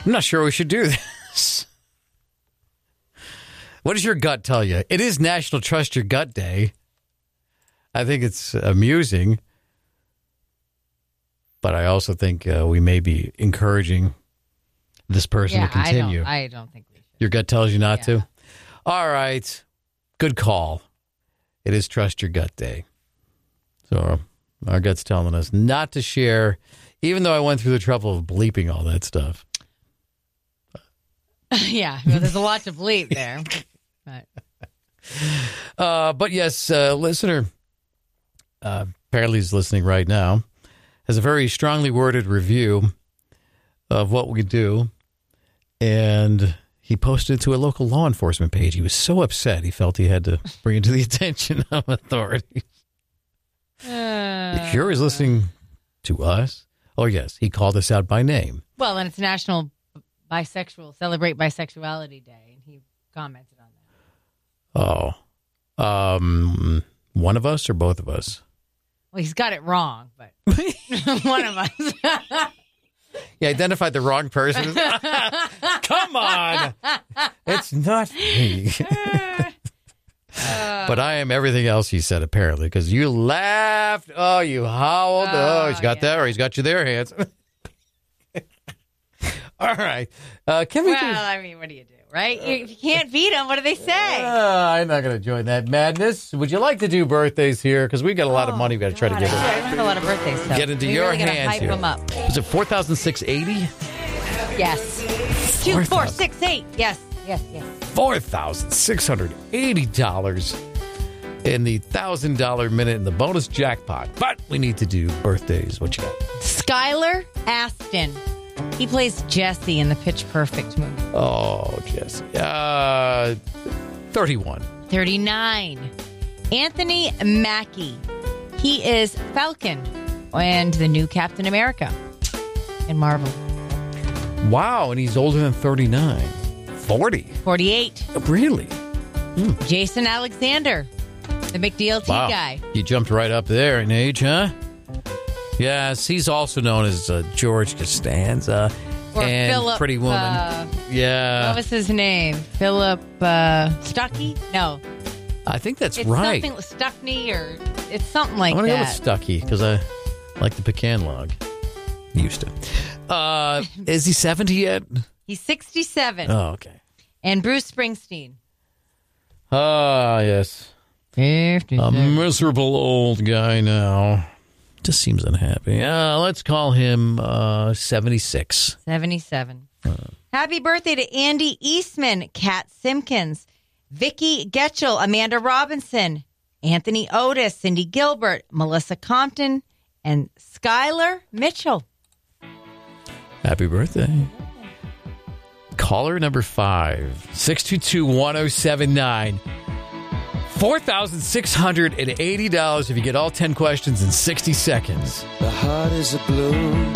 I'm not sure we should do this. What does your gut tell you? It is National Trust Your Gut Day. I think it's amusing. But I also think we may be encouraging this person to continue. I don't think we should. Your gut tells you not to? All right. Good call. It is Trust Your Gut Day. So our gut's telling us not to share, even though I went through the trouble of bleeping all that stuff. Yeah, well, there's a lot to bleep there. But yes, listener, apparently he's listening right now, has a very strongly worded review of what we do, and he posted it to a local law enforcement page. He was so upset he felt he had to bring it to the attention of authorities. If you're listening to us, oh yes, he called us out by name. Well, and it's National Celebrate Bisexuality Day, and he commented on that. Oh, one of us or both of us? Well, he's got it wrong, but one of us. You identified the wrong person. Come on. It's not me. But I am everything else he said, apparently, because you laughed. Oh, you howled. Oh, he's got that, or he's got you there, Hans. All right. Can we I mean, what do you do, right? If you can't beat them, what do they say? I'm not going to join that madness. Would you like to do birthdays here? Because we got a lot of money we've got to try to get I have a lot of birthdays. So get into your really hands hype here. them up. Was it 4,680? Yes. 2, 4, 6, 8. Yes. $4,680 in the $1,000 minute in the bonus jackpot. But we need to do birthdays. What you got? Skylar Aston. He plays Jesse in the Pitch Perfect movie. Oh, Jesse. 31. 39. Anthony Mackie. He is Falcon and the new Captain America in Marvel. Wow, and he's older than 39. 40. 48. Really? Jason Alexander, the McDLT guy. You jumped right up there in age, huh? Yes, he's also known as George Costanza or and Philip, Pretty Woman. What was his name? Philip Stuckey? No. I think that's it's right. Something Stuckney or it's something like that. I'm going to go with Stuckey because I like the pecan log. Used to. Is he 70 yet? He's 67. Oh, okay. And Bruce Springsteen. Ah, yes. 57. A miserable old guy now. Just seems unhappy. Let's call him 76. 77. Happy birthday to Andy Eastman, Kat Simpkins, Vicky Getchell, Amanda Robinson, Anthony Otis, Cindy Gilbert, Melissa Compton, and Skylar Mitchell. Happy birthday. Caller number 5, 622-1079. $4,680 if you get all 10 questions in 60 seconds. The heart is a blue.